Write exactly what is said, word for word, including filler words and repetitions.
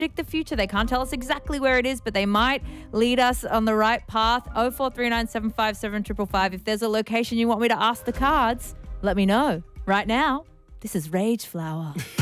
predict the future. They can't tell us exactly where it is, but they might lead us on the right path. oh four three nine, seven five seven, five five five. If there's a location you want me to ask the cards, let me know. Right now, this is Rage Flower.